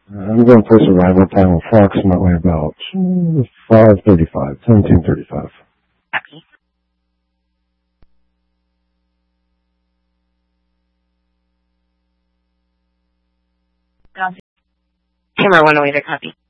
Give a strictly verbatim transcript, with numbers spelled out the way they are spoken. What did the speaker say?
Uh, I'm going to first arrival time approximately about five thirty-five, seventeen thirty-five. Copy. Camera one oh eight, copy.